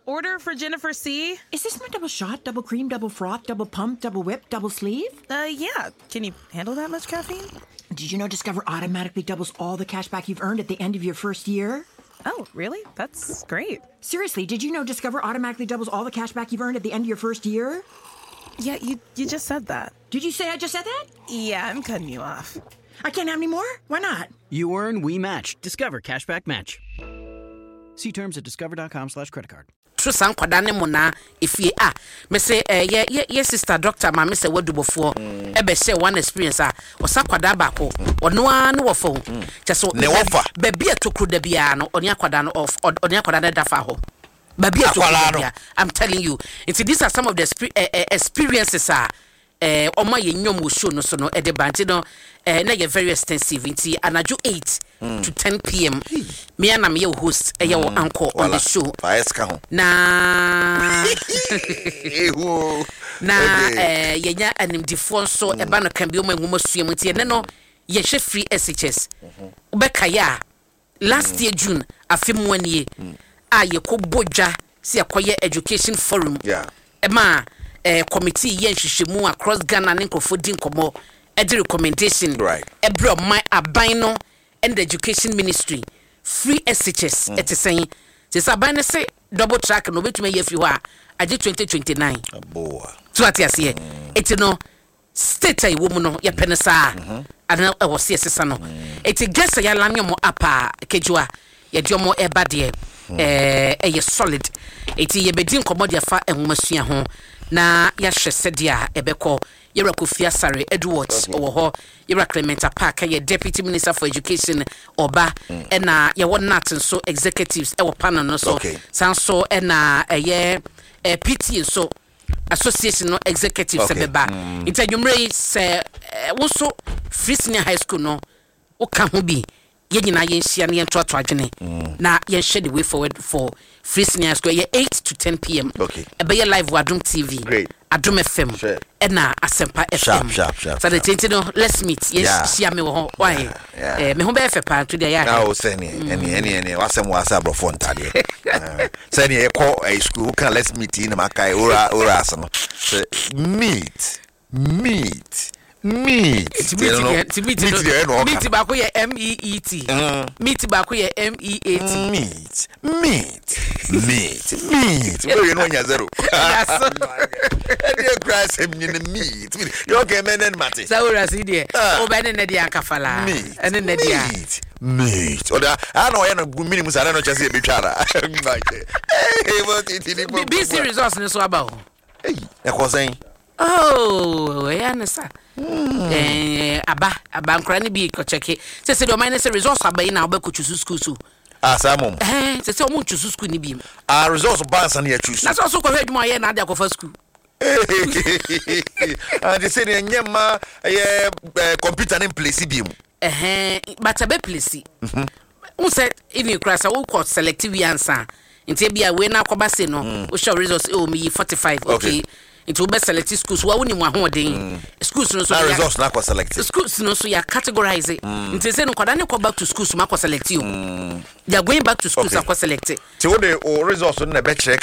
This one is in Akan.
order for Jennifer C. Is this my double shot, double cream, double froth, double pump, double whip, double sleeve? Yeah. Can you handle that much caffeine? Did you know Discover automatically doubles all the cash back you've earned at the end of your first year? Oh, really? That's great. Seriously, did you know Discover automatically doubles all the cash back you've earned at the end of your first year? Yeah, you just said that. Did you say I just said that? Yeah, I'm cutting you off. I can't have any more? Why not? You earn, we match. Discover Cashback Match. See terms at discover.com/creditcard. True san kwadane mo na efie me say ye sister doctor ma me say wadubofo e be share one experience osa kwada ba ko ono anu wo fo cheso ne wofa ba bia tokru da bia no oni akwada no of oni akwada na dafa ho ba bia tokru. I'm telling you, these are some of the experiences oma ye nyom wo show no so no e de banti no na ye very extensive nti anajo 8 to 10 p.m. me and me host ye wo anchor on the show na ye nya animdifo so e ba no kan bi o ma nwoma suam nti ne no ye hwe free SHS ubeka ya last year June afemu anie ye ko bodwa se akoye education forum ma committee yen hwehwemu across Ghana and Nkofodi nkomo the recommendation ebro my abino and the education ministry free SHS it is saying this abino say double track no betumi ye fi ho a age 2029 aboa to atiase it no state ai wo mu no ye penesa ana e wo se sesa no it gesa ya lamyo mo apa kejua ye de mo eba de ye solid it ye bedi nkomo de fa enwomasua ho na ya hwese de a ebekọ Yera Kofia Sare Edwards owo Yera Clementa Park ye Deputy Minister for Education Oba na ye won nat so executives e wo panel no so san so na ye PT so association no executives beba intanyumre se wo so Free Senior High School no o ka ho bi ye nyina ye nhia na ye ntoto adwene na ye share the way forward for Free Senior School ye 8 to 10 p.m. Ebe ye live Wadum TV Adum FM na Asempa FM so the thing no let's meet yes share me wo why me ho be fe pa to the ya na o se ni any wasem wasa brofo ntade se ni e call a school can let's meet in makai ora asno meet meet ba ko ye MEET meet ba ko ye MEAT meet we no nya zero and you crash him in the meet you okay men and mate saura si de o ba ne dia kafala ene ne dia meet oda ana oya na minimum sa na chase e betwara hey what it be serious ne so aba ho hey e ko sen ya nesa aba nkra ne bi ko cheke se do mine se resource aba yi na obakuchusu school so asamum se omu chusu school ni bi resource balance na ya chusu na so ko hwedwuma ye na ade akofa school they say nyema ye computer in place bi mu but abe place say ini krasa wo ko selective answer nti bia we na akoba se no wo show resource me 45 okay it will be select schools wa woni mu ahoden schools no so ya results na ko select schools no so ya categorize it say no kwada ne ko back to schools ma ko select you they are going back to schools akọ select ti wo de o results no na be check